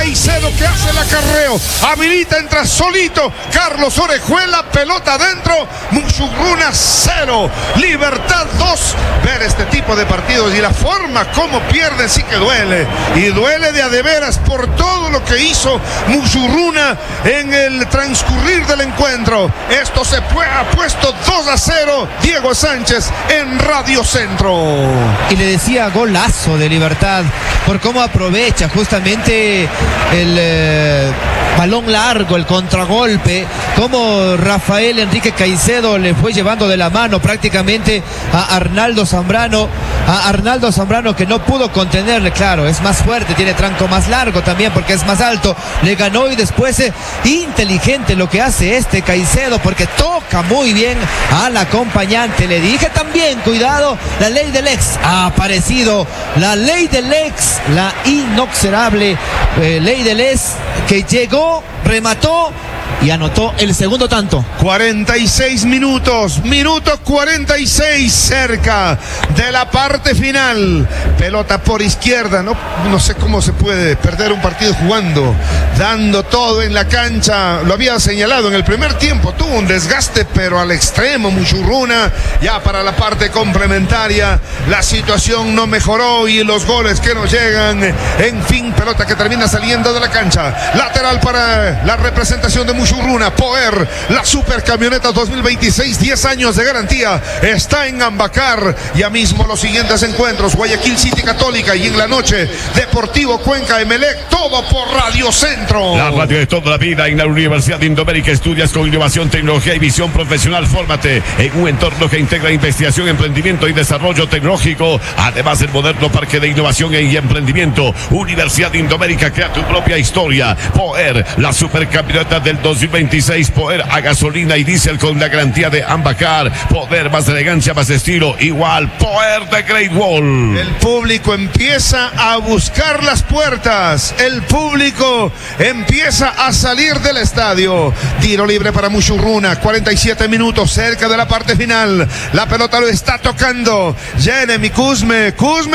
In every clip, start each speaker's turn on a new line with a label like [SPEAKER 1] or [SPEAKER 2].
[SPEAKER 1] Caicedo que hace el acarreo, habilita, entra solito Carlos Orejuela, pelota adentro, Musurruna 0, Libertad 2. Ver este tipo de partidos y la forma como pierden sí que duele, y duele de a de veras por todo lo que hizo Musurruna en el transcurrir del encuentro. Esto se ha puesto 2-0, Diego Sánchez en Radio Centro.
[SPEAKER 2] Y le decía golazo de Libertad por cómo aprovecha justamente el balón largo, el contragolpe, como Rafael Enrique Caicedo le fue llevando de la mano prácticamente a Arnaldo Zambrano, que no pudo contenerle. Claro, es más fuerte, tiene tranco más largo también porque es más alto, le ganó. Y después inteligente lo que hace este Caicedo, porque toca muy bien al acompañante. Le dije también, cuidado, la ley del ex ha aparecido, la ley del ex, la inexorable ley del ex, que llegó, remató y anotó el segundo tanto.
[SPEAKER 1] 46 minutos, minuto 46, cerca de la parte final. Pelota por izquierda, no sé cómo se puede perder un partido jugando, dando todo en la cancha. Lo había señalado en el primer tiempo, tuvo un desgaste pero al extremo Musurruna. Ya para la parte complementaria la situación no mejoró y los goles que nos llegan, en fin, pelota que termina saliendo de la cancha. Lateral para la representación de Musurruna, Poer, la supercamioneta 2026, 10 años de garantía, está en Ambacar. Ya mismo los siguientes encuentros: Guayaquil City Católica, y en la noche Deportivo Cuenca Emelec, todo por Radio Centro.
[SPEAKER 3] La radio de toda la vida en la Universidad de Indoamérica. Estudias con innovación, tecnología y visión profesional. Fórmate en un entorno que integra investigación, emprendimiento y desarrollo tecnológico, además del moderno parque de innovación y emprendimiento. Universidad de Indoamérica, crea tu propia historia. Poer, la supercamioneta del 2026, Poer a gasolina y diésel con la garantía de Ambacar. Poder, más elegancia, más estilo, igual Poer de Great Wall.
[SPEAKER 1] El público empieza a buscar las puertas, el público empieza a salir del estadio. Tiro libre para Musurruna, 47 minutos, cerca de la parte final. La pelota lo está tocando Jeremy Cusme,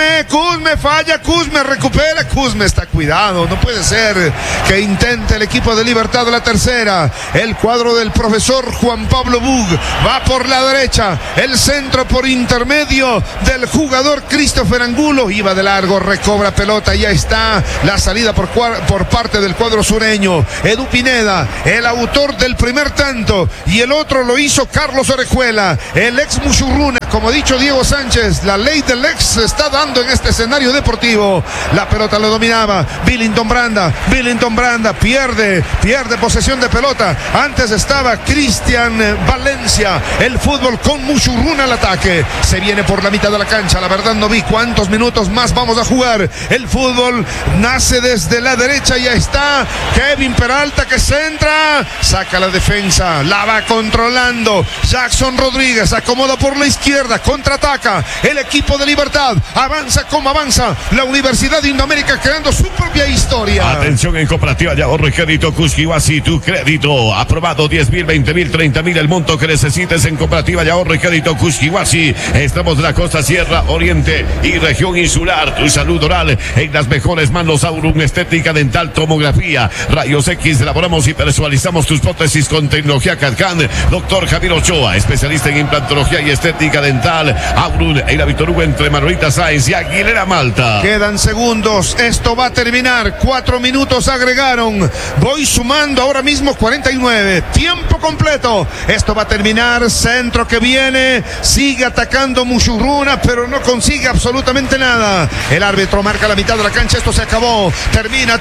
[SPEAKER 1] falla, Cusme recupera, Cusme está cuidado, no puede ser que intente el equipo de Libertad de la tercera. El cuadro del profesor Juan Pablo Bug va por la derecha, el centro por intermedio del jugador Christopher Angulo, iba de largo, recobra pelota, ya está la salida por parte del cuadro sureño. Edu Pineda, el autor del primer tanto, y el otro lo hizo Carlos Orejuela, el ex Musurruna. Como ha dicho Diego Sánchez, la ley del ex se está dando en este escenario deportivo. La pelota lo dominaba Billington Branda, pierde posesión de pelota. Antes estaba Cristian Valencia. El fútbol con Musurruna al ataque. Se viene por la mitad de la cancha. La verdad no vi cuántos minutos más vamos a jugar. El fútbol nace desde la derecha. Ya está Kevin Peralta que centra. Saca la defensa. La va controlando Jackson Rodríguez. Acomoda por la izquierda. Contraataca el equipo de Libertad. Avanza como avanza la Universidad de Indoamérica, creando su propia historia.
[SPEAKER 3] Atención en Cooperativa de Ahorro y Crédito Cusquihuasi, tu crédito aprobado, 10,000, 20,000, 30,000, el monto que necesites en Cooperativa de Ahorro y Crédito Cusquihuasi. Estamos de la costa, sierra, oriente y región insular. Tu salud oral en las mejores manos. Aurum Estética Dental, Tomografía, Rayos X. Elaboramos y personalizamos tus prótesis con tecnología CAD/CAM. Doctor Javier Ochoa, especialista en implantología y estética dental. Aurum en la Víctor Hugo, entre Margarita Sáenz y Aguilera Malta.
[SPEAKER 1] Quedan segundos, esto va a terminar. 4 minutos agregaron. Voy sumando ahora mismo 49. Tiempo completo. Esto va a terminar. Centro que viene. Sigue atacando Musurruna, pero no consigue absolutamente nada. El árbitro marca la mitad de la cancha. Esto se acabó. Termina.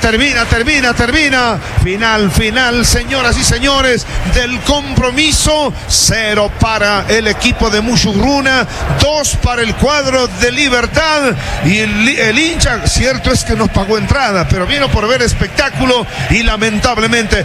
[SPEAKER 1] Final, señoras y señores, del compromiso. 0 para el equipo de Musurruna, 2 para el cuadro de Libertad. Y el hincha, cierto es que no pagó entrada, pero vino por ver espectáculo y lamentablemente eso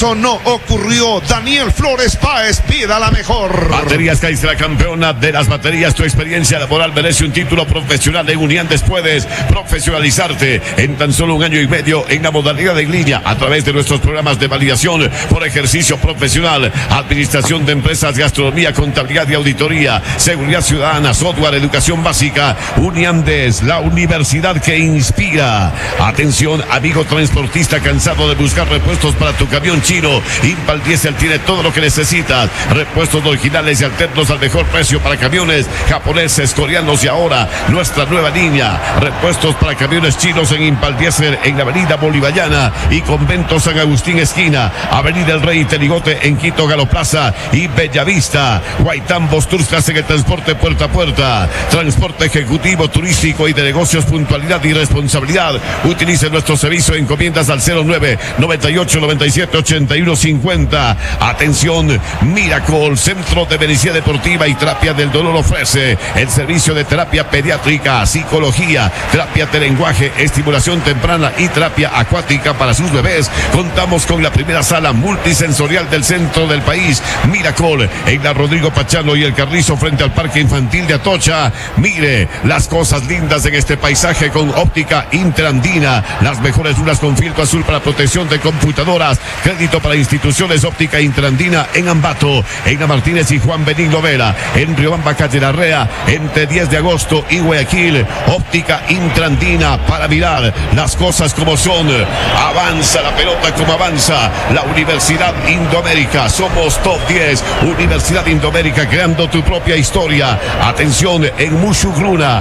[SPEAKER 1] Eso no ocurrió. Daniel Flores Páez, pida la mejor.
[SPEAKER 3] Baterías Kaiser, la campeona de las baterías. Tu experiencia laboral merece un título profesional en Uniandes. Puedes profesionalizarte en tan solo 1 año y medio en la modalidad en línea a través de nuestros programas de validación por ejercicio profesional, administración de empresas, gastronomía, contabilidad y auditoría, seguridad ciudadana, software, educación básica. Uniandes, la universidad que inspira. Atención, amigo transportista cansado de buscar repuestos para tu camión chino. Impal Diesel tiene todo lo que necesitas. Repuestos originales y alternos al mejor precio para camiones japoneses, coreanos y ahora nuestra nueva línea. Repuestos para camiones chinos en Impal Diesel en la avenida Bolivariana y Convento San Agustín esquina, avenida El Rey Teligote en Quito, Galo Plaza y Bellavista. Guaitambos Tours hacen el transporte puerta a puerta. Transporte ejecutivo, turístico y de negocios, puntualidad y responsabilidad. Utilice nuestro servicio de encomiendas al 09 98 97 81 50. Atención, Miracle, Centro de Medicina Deportiva y Terapia del Dolor ofrece el servicio de terapia pediátrica, psicología, terapia de lenguaje, estimulación temprana y terapia acuática para sus bebés. Contamos con la primera sala multisensorial del centro del país. Miracle, en la Rodrigo Pachano y el Carrizo frente al Parque Infantil de Atocha. Mire las cosas lindas en este paisaje con óptica Interandina. Las mejores lunas con filtro azul para protección de computadoras. Crédito para instituciones, óptica Interandina en Ambato, en la Martínez y Juan Benigno Vera, en Riobamba, Calle Larrea, entre 10 de agosto y Guayaquil. Óptica Interandina para mirar las cosas como son. Avanza la pelota como avanza la Universidad Indoamérica. Somos top 10. Universidad Indoamérica, creando tu propia historia. Atención, en Mushugruna.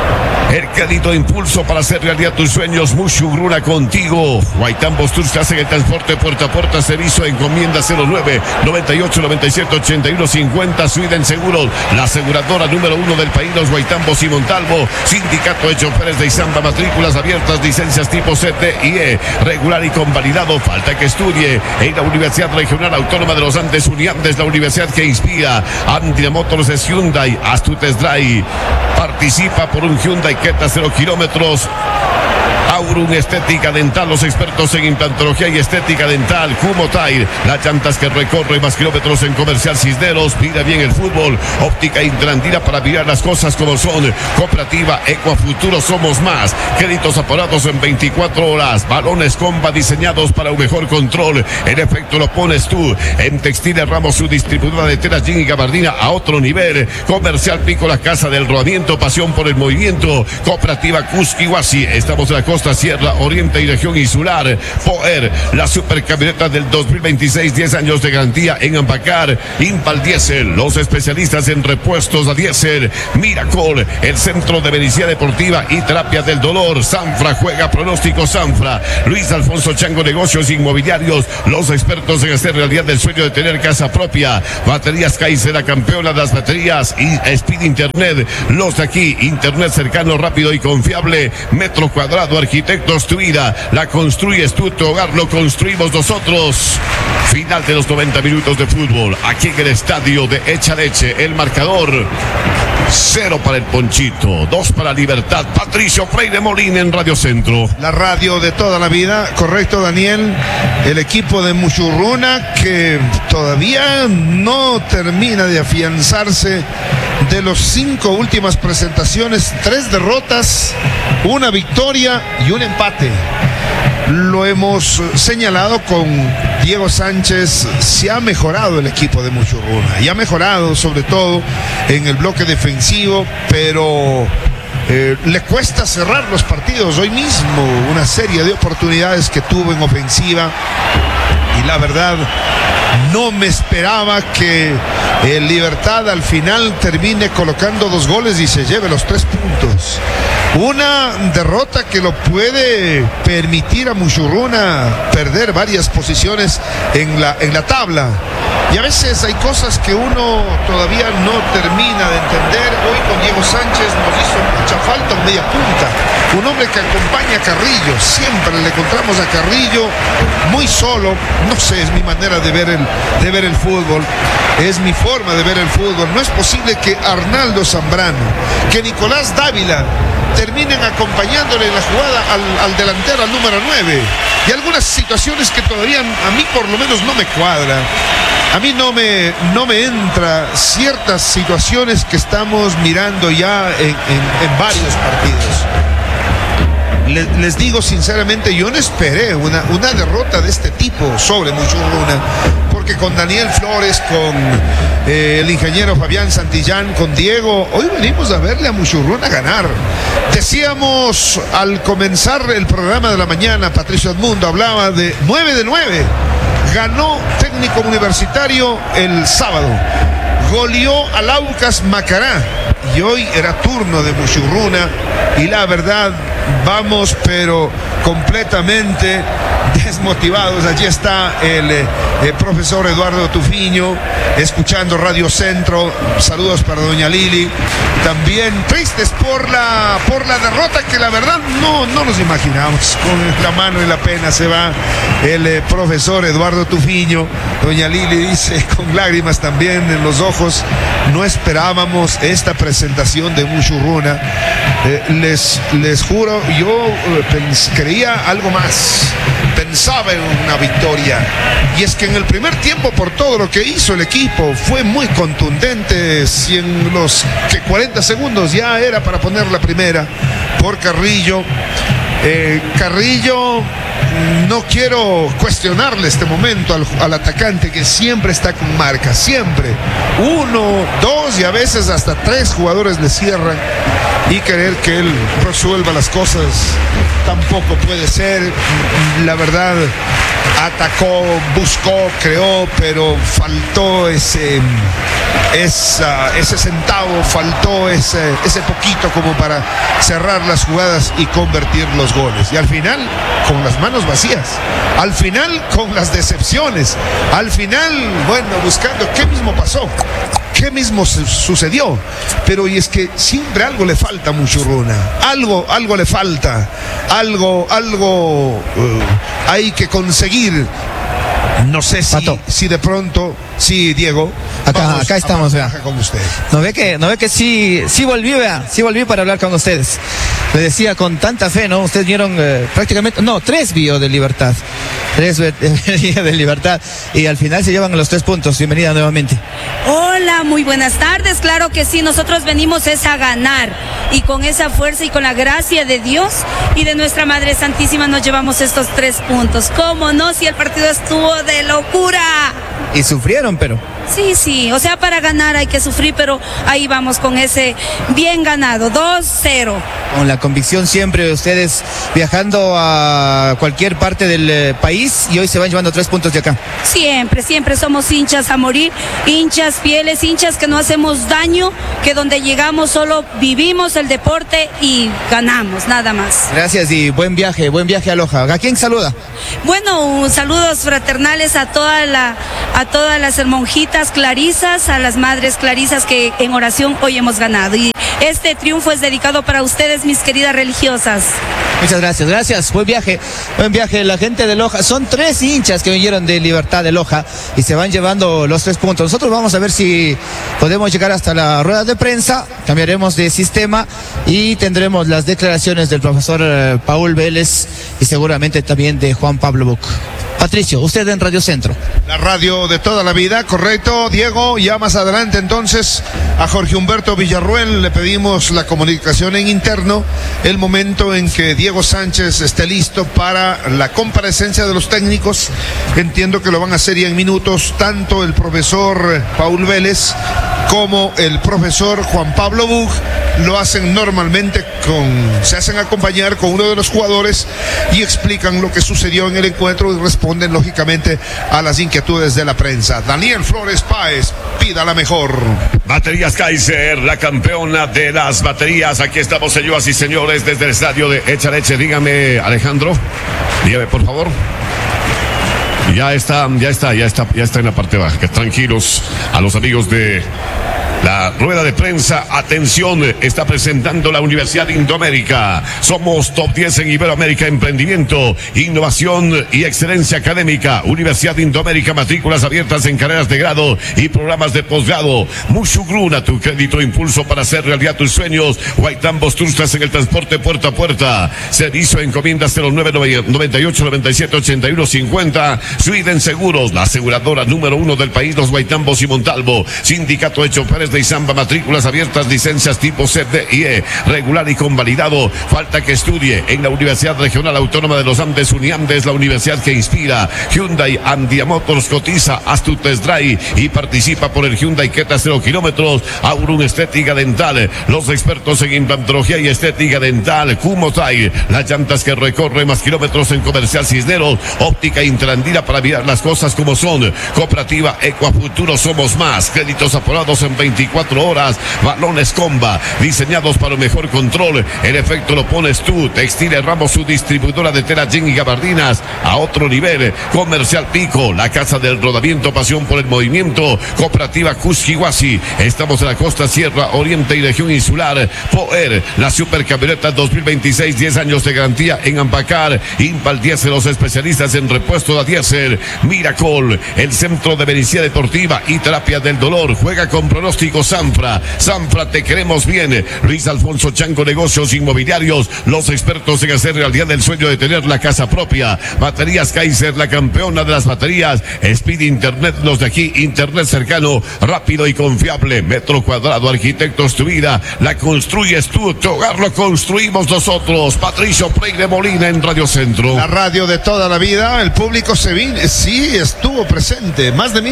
[SPEAKER 3] El crédito de impulso para hacer realidad tus sueños. Mushugruna contigo. Guaitambos Tours hacen el transporte puerta a puerta. Servicio de encomienda 09 98 97 81 50. Sweden Seguros, la aseguradora número 1 del país. Los Guaitambos y Montalvo. Sindicato de choferes de Izamba. Matrículas abiertas. Licencias tipo CT y E. Regular y convalidado. Falta que estudie en la Universidad Regional Autónoma de los Andes. Uniandes, la universidad que inspira. Andina Motors es Hyundai. Haz tu test drive. Participa por un Hyundai Creta 0 kilómetros. Aurum Estética Dental, los expertos en implantología y estética dental. Kumotire, las llantas que recorren más kilómetros en Comercial Cisneros. Mira bien el fútbol. Óptica Interandina para mirar las cosas como son. Cooperativa Ecuafuturo, somos más. Créditos aparatos en 24 horas. Balones Comba diseñados para un mejor control. En efecto lo pones tú. En Textiles Ramos, su distribuidora de telas jean y gabardina a otro nivel. Comercial Pico, la casa del rodamiento, pasión por el movimiento. Cooperativa Cusquihuasi, estamos en la costa Sierra, Oriente y región insular. Poer, la supercamioneta del 2026, 10 años de garantía en Ampacar. Impal Diesel, los especialistas en repuestos a diésel. Miracle, el centro de medicina deportiva y terapia del dolor. Sanfra, juega pronóstico Sanfra. Luis Alfonso Chango, negocios inmobiliarios, los expertos en hacer realidad el sueño de tener casa propia. Baterías Kaiser, la campeona de las baterías y Speed Internet, los de aquí, internet cercano, rápido y confiable. Metro cuadrado, arquitectos tu vida, la construyes tú, tu hogar lo construimos nosotros. Final de los 90 minutos de fútbol, aquí en el estadio de Echa Leche. El marcador: 0 para el Ponchito, 2 para Libertad. Patricio Freire Molina en Radio Centro.
[SPEAKER 1] La radio de toda la vida, correcto, Daniel. El equipo de Mushurruna que todavía no termina de afianzarse. De los 5 últimas presentaciones, 3 derrotas, 1 victoria y 1 empate. Lo hemos señalado con Diego Sánchez. Se ha mejorado el equipo de Mushurruna y ha mejorado sobre todo en el bloque defensivo, pero le cuesta cerrar los partidos. Hoy mismo una serie de oportunidades que tuvo en ofensiva y la verdad no me esperaba que el Libertad al final termine colocando 2 goles y se lleve los 3 puntos. Una derrota que lo puede permitir a Mushurruna perder varias posiciones en la tabla. Y a veces hay cosas que uno todavía no termina de entender. Hoy con Diego Sánchez nos hizo mucha falta un media punta. Un hombre que acompaña a Carrillo. Siempre le encontramos a Carrillo muy solo. No sé, es mi manera de ver el fútbol. Es mi forma de ver el fútbol. No es posible que Arnaldo Zambrano, que Nicolás Dávila terminen acompañándole en la jugada al delantero, al número 9. Y algunas situaciones que todavía a mí por lo menos no me cuadra. A mí no me entra ciertas situaciones que estamos mirando ya en varios partidos. Les digo sinceramente, yo no esperé una derrota de este tipo sobre Muchurruna, porque con Daniel Flores, con el ingeniero Fabián Santillán, con Diego, hoy venimos a verle a Muchurruna ganar. Decíamos al comenzar el programa de la mañana, Patricio Edmundo hablaba de 9 de 9. Ganó Técnico Universitario el sábado, goleó al Aucas Macará y hoy era turno de Muchurruna y la verdad vamos pero completamente desmotivados. Allí está el profesor Eduardo Tufiño escuchando Radio Centro. Saludos para doña Lili, también tristes por la derrota que la verdad no nos imaginamos. Con la mano y la pena se va el profesor Eduardo Tufiño. Doña Lili dice con lágrimas también en los ojos, no esperábamos esta presentación de Muchurruna. Les juro, yo creía algo más, pensaba en una victoria, y es que en el primer tiempo, por todo lo que hizo el equipo, fue muy contundente. Si en los 40 segundos ya era para poner la primera por Carrillo. Carrillo, no quiero cuestionarle este momento al atacante que siempre está con marca, siempre 1, 2 y a veces hasta 3 jugadores le cierran, y querer que él resuelva las cosas tampoco puede ser. La verdad, atacó, buscó, creó, pero faltó ese centavo, faltó ese poquito como para cerrar las jugadas y convertir los goles. Y al final, con las manos vacías, al final con las decepciones, al final, bueno, buscando qué mismo pasó, qué mismo sucedió. Pero y es que siempre algo le falta a Muchurruna, algo le falta, algo hay que conseguir. No sé si de pronto, sí, Diego,
[SPEAKER 2] acá estamos, vea.
[SPEAKER 1] Con usted.
[SPEAKER 2] No ve que sí volví, vea, sí volví para hablar con ustedes. Le decía con tanta fe, ¿no? Ustedes vieron prácticamente, 3 vio de Libertad. 3 de Libertad. Y al final se llevan los 3 puntos. Bienvenida nuevamente.
[SPEAKER 4] Hola, muy buenas tardes. Claro que sí, nosotros venimos es a ganar. Y con esa fuerza y con la gracia de Dios y de nuestra Madre Santísima nos llevamos estos 3 puntos. ¿Cómo no? Si el partido estuvo de locura.
[SPEAKER 2] Y sufrieron, pero...
[SPEAKER 4] Sí, o sea, para ganar hay que sufrir, pero ahí vamos con ese bien ganado, 2-0.
[SPEAKER 2] Con la convicción siempre de ustedes viajando a cualquier parte del país, y hoy se van llevando 3 puntos de acá.
[SPEAKER 4] Siempre somos hinchas a morir, hinchas fieles, hinchas que no hacemos daño, que donde llegamos solo vivimos el deporte y ganamos, nada más.
[SPEAKER 2] Gracias y buen viaje a Loja. ¿A quién saluda?
[SPEAKER 4] Bueno, saludos fraternales a todas las monjitas clarisas, a las madres clarisas que en oración hoy hemos ganado. Y este triunfo es dedicado para ustedes, mis queridas religiosas.
[SPEAKER 2] Muchas gracias. Buen viaje. La gente de Loja, son 3 hinchas que vinieron de Libertad de Loja y se van llevando los 3 puntos. Nosotros vamos a ver si podemos llegar hasta la rueda de prensa, cambiaremos de sistema y tendremos las declaraciones del profesor Paul Vélez y seguramente también de Juan Pablo Buc. Patricio, usted en Radio Centro.
[SPEAKER 1] La radio de toda la vida, correcto, Diego. Ya más adelante entonces a Jorge Humberto Villarruel le pedimos la comunicación en interno, el momento en que Diego Sánchez esté listo para la comparecencia de los técnicos. Entiendo que lo van a hacer ya en minutos, tanto el profesor Paul Vélez como el profesor Juan Pablo Buc. Lo hacen normalmente se hacen acompañar con uno de los jugadores y explican lo que sucedió en el encuentro y responden lógicamente a las inquietudes de la prensa. Daniel Flores Páez, pida la mejor.
[SPEAKER 3] Baterías Kaiser, la campeona de las baterías. Aquí estamos, señoras y señores, desde el estadio de Echaleche. Dígame, Alejandro, dígame por favor. Ya está en la parte baja. Que tranquilos a los amigos de La rueda de prensa, atención, está presentando la Universidad Indoamérica. Somos top 10 en Iberoamérica, emprendimiento, innovación y excelencia académica. Universidad Indoamérica, matrículas abiertas en carreras de grado y programas de posgrado. Mushugruna, tu crédito impulso para hacer realidad tus sueños. Guaitambos Trustas en el transporte puerta a puerta. Servicio encomienda 0998 97 81 50. Sweden Seguros, la aseguradora número 1 del país, los Guaitambos y Montalvo. Sindicato de Choferes de Izamba, matrículas abiertas, licencias tipo C, D y E, regular y convalidado. Falta que estudie en la Universidad Regional Autónoma de los Andes, Uniandes, la universidad que inspira. Hyundai Andia Motors, cotiza, haz tu test drive y participa por el Hyundai Creta 0 kilómetros. Aurum Estética Dental, los expertos en implantología y estética dental. Kumotay, las llantas que recorre más kilómetros en Comercial Cisneros. Óptica Interandina para mirar las cosas como son. Cooperativa Ecuafuturo, somos más. Créditos aprobados en 24 horas. Balones Comba, diseñados para un mejor control. El efecto lo pones tú. Textiles Ramos, su distribuidora de tela, jean y gabardinas a otro nivel. Comercial Pico, la casa del rodamiento, pasión por el movimiento. Cooperativa Cusquihuasi, estamos en la costa sierra, oriente y región insular. Poer, la supercamioneta 2026, 10 años de garantía en Ampacar. Impal Diesel, los especialistas en repuesto de diésel. Miracol, el centro de medicina deportiva y terapia del dolor. Juega con pronóstico Sanfra. Sanfra, te queremos bien. Luis Alfonso Chanco, negocios inmobiliarios, los expertos en hacer realidad el sueño de tener la casa propia. Baterías Kaiser, la campeona de las baterías. Speed Internet, los de aquí, internet cercano, rápido y confiable. Metro Cuadrado, arquitectos, tu vida la construyes tú, tu hogar lo construimos nosotros. Patricio Freire Molina en Radio Centro.
[SPEAKER 1] La radio de toda la vida, el público sí estuvo presente. Más de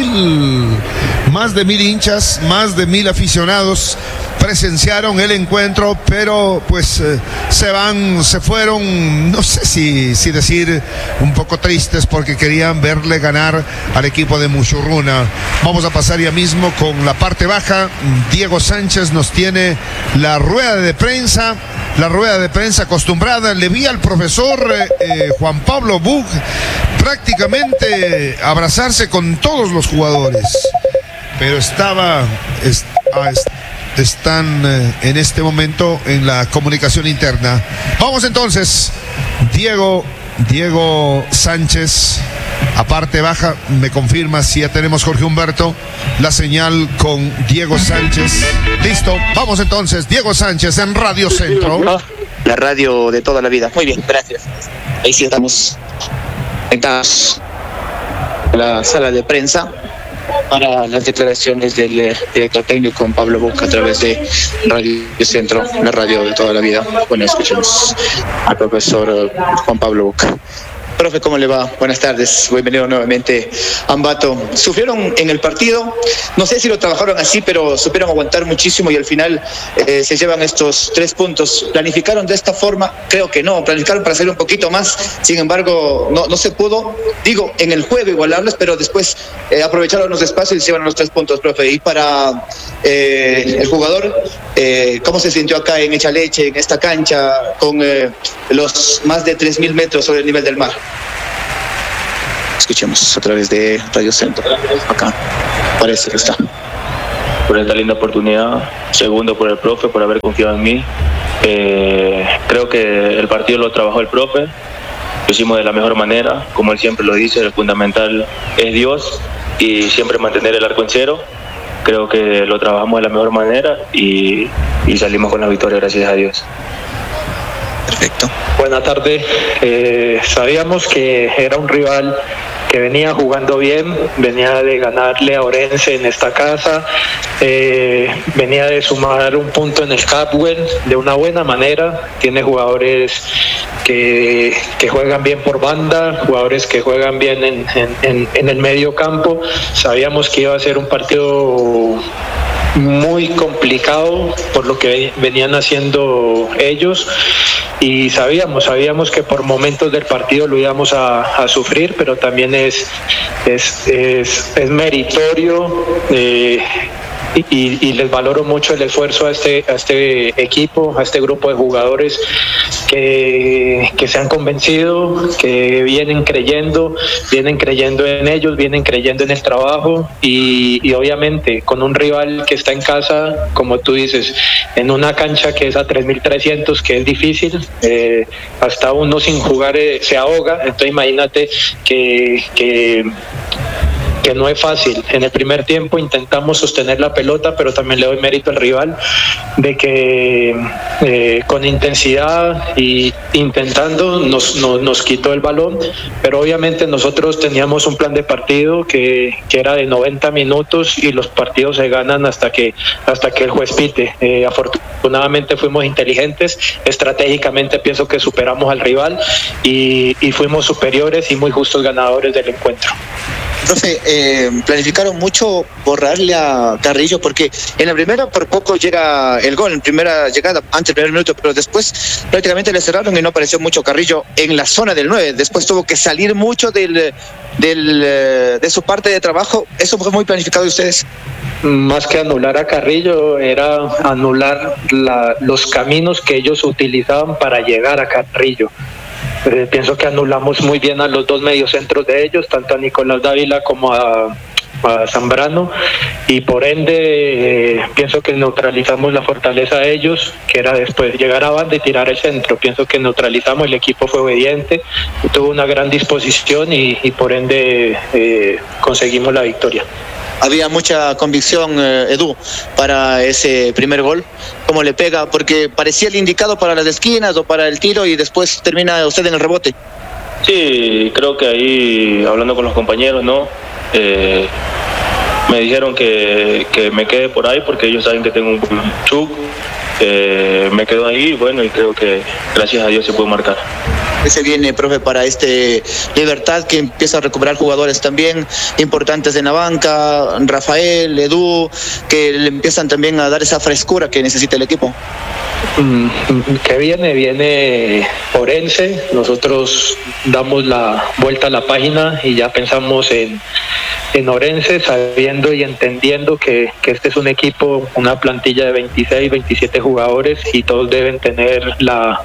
[SPEAKER 1] 1000 hinchas, más de 1000 aficionados presenciaron el encuentro, pero pues se fueron, no sé si decir, un poco tristes porque querían verle ganar al equipo de Mushurruna. Vamos a pasar ya mismo con la parte baja. Diego Sánchez nos tiene la rueda de prensa acostumbrada. Le vi al profesor Juan Pablo Buch prácticamente abrazarse con todos los jugadores, pero están en este momento en la comunicación interna. Vamos entonces, Diego Sánchez, aparte baja, me confirma si ya tenemos Jorge Humberto, la señal con Diego Sánchez. Listo, vamos entonces, Diego Sánchez en Radio Centro.
[SPEAKER 5] La radio de toda la vida. Muy bien, gracias. Ahí sí estamos conectados a la sala de prensa para las declaraciones del director técnico Juan Pablo Buch a través de Radio Centro, la radio de toda la vida. Bueno, escuchemos al profesor Juan Pablo Buch. Profe, ¿cómo le va? Buenas tardes, bienvenido nuevamente a Ambato. Sufrieron en el partido, no sé si lo trabajaron así, pero supieron aguantar muchísimo y al final se llevan estos 3 puntos. ¿Planificaron de esta forma? Creo que no, planificaron para hacer un poquito más, sin embargo no se pudo, digo, en el juego igualarles, pero después aprovecharon los espacios y se llevan los 3 puntos, profe. Y para el jugador, ¿cómo se sintió acá en Echaleche, en esta cancha, con los más de 3.000 metros sobre el nivel del mar? Escuchemos a través de Radio Centro. Acá parece que está.
[SPEAKER 6] Por esta linda oportunidad. Segundo, por el profe, por haber confiado en mí. Creo que el partido lo trabajó el profe. Lo hicimos de la mejor manera. Como él siempre lo dice, el fundamental es Dios y siempre mantener el arco en cero. Creo que lo trabajamos de la mejor manera y salimos con la victoria, gracias a Dios.
[SPEAKER 5] Perfecto.
[SPEAKER 7] Buenas tardes. Sabíamos que era un rival que venía jugando bien, venía de ganarle a Orense en esta casa, venía de sumar un punto en el Capwell de una buena manera. Tiene jugadores que juegan bien por banda, jugadores que juegan bien en el medio campo. Sabíamos que iba a ser un partido muy complicado por lo que venían haciendo ellos y sabíamos que por momentos del partido lo íbamos a sufrir, pero también es meritorio y les valoro mucho el esfuerzo a este equipo, a este grupo de jugadores que se han convencido, que vienen creyendo en ellos, vienen creyendo en el trabajo y obviamente con un rival que está en casa, como tú dices, en una cancha que es a 3.300, que es difícil, hasta uno sin jugar se ahoga, entonces imagínate que no es fácil. En el primer tiempo intentamos sostener la pelota, pero también le doy mérito al rival de que con intensidad y intentando nos quitó el balón, pero obviamente nosotros teníamos un plan de partido que era de 90 minutos y los partidos se ganan hasta que el juez pite. Afortunadamente fuimos inteligentes, estratégicamente pienso que superamos al rival y fuimos superiores y muy justos ganadores del encuentro.
[SPEAKER 5] Profe, planificaron mucho borrarle a Carrillo porque en la primera por poco llega el gol, en primera llegada, antes del primer minuto, pero después prácticamente le cerraron y no apareció mucho Carrillo en la zona del 9. Después tuvo que salir mucho de su parte de trabajo. ¿Eso fue muy planificado de ustedes?
[SPEAKER 7] Más que anular a Carrillo, era anular los caminos que ellos utilizaban para llegar a Carrillo. Pienso que anulamos muy bien a los dos mediocentros de ellos, tanto a Nicolás Dávila como a Zambrano, y por ende pienso que neutralizamos la fortaleza de ellos, que era después llegar a banda y tirar el centro. Pienso que neutralizamos, el equipo fue obediente, tuvo una gran disposición y por ende conseguimos la victoria.
[SPEAKER 5] Había mucha convicción, Edu, para ese primer gol. ¿Cómo le pega? Porque parecía el indicado para las esquinas o para el tiro y después termina usted en el rebote.
[SPEAKER 6] Sí, creo que ahí, hablando con los compañeros, ¿no? Me dijeron que me quede por ahí porque ellos saben que tengo un chuc. Me quedo ahí, bueno, y creo que gracias a Dios se puede marcar.
[SPEAKER 5] ¿Qué se viene, profe, para Libertad, que empieza a recuperar jugadores también importantes en la banca, Rafael, Edu, que le empiezan también a dar esa frescura que necesita el equipo?
[SPEAKER 7] Que viene Orense, nosotros damos la vuelta a la página y ya pensamos en Orense, sabiendo y entendiendo que este es un equipo, una plantilla de 26, 27 jugadores y todos deben tener la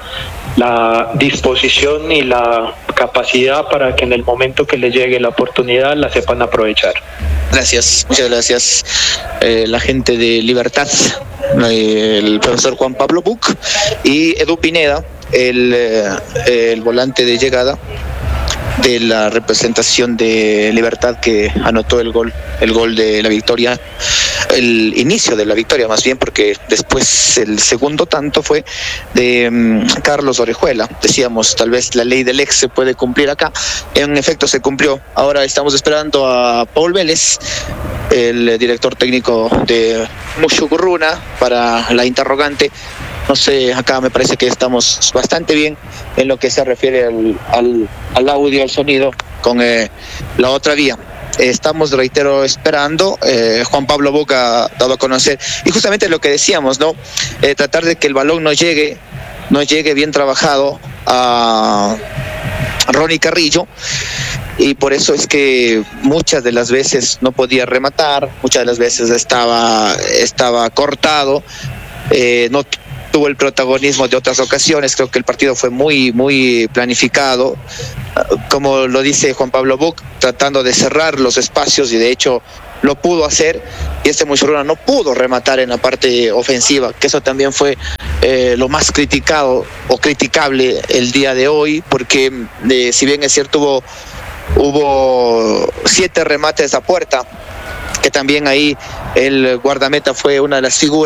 [SPEAKER 7] disposición y la capacidad para que en el momento que les llegue la oportunidad la sepan aprovechar.
[SPEAKER 5] Gracias, muchas gracias. La gente de Libertad, el profesor Juan Pablo Buc y Edu Pineda, el volante de llegada de la representación de Libertad, que anotó el gol de la victoria, el inicio de la victoria más bien, porque después el segundo tanto fue de Carlos Orejuela. Decíamos, tal vez la ley del ex se puede cumplir acá, en efecto se cumplió. Ahora estamos esperando a Paul Vélez, el director técnico de Mushugurruna, para la interrogante. No sé, acá me parece que estamos bastante bien en lo que se refiere al audio, al sonido, con la otra vía. Estamos, reitero, esperando. Juan Pablo Buc ha dado a conocer, y justamente lo que decíamos, ¿no? Tratar de que el balón no llegue bien trabajado a Ronnie Carrillo, y por eso es que muchas de las veces no podía rematar, muchas de las veces estaba cortado, no tuvo el protagonismo de otras ocasiones. Creo que el partido fue muy, muy planificado, como lo dice Juan Pablo Buc, tratando de cerrar los espacios, y de hecho lo pudo hacer, y Mushurruna no pudo rematar en la parte ofensiva, que eso también fue lo más criticado o criticable el día de hoy, porque si bien es cierto hubo 7 remates a puerta, que también ahí el guardameta fue una de las figuras.